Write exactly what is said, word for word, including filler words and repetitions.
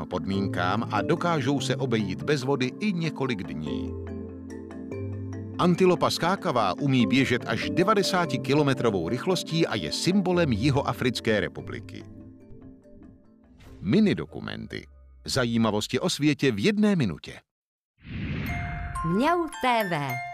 podmínkám a dokážou se obejít bez vody i několik dní. Antilopa skákavá umí běžet až devadesátikilometrovou rychlostí a je symbolem Jihoafrické republiky. Minidokumenty. Zajímavosti o světě v jedné minutě. Mňau té vé